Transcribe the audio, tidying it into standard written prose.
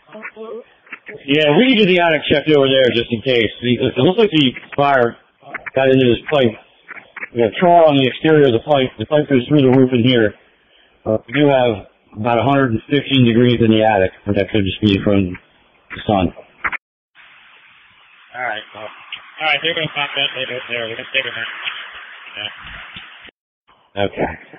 Yeah, we can get the attic checked over there just in case. It looks like the fire got into this pipe. We have char on the exterior of the pipe. The pipe goes through the roof in here. We do have about 115 degrees in the attic, but that could just be from the sun. All right, they're going to pop that later. There, we're going to stay with that. Yeah. Okay.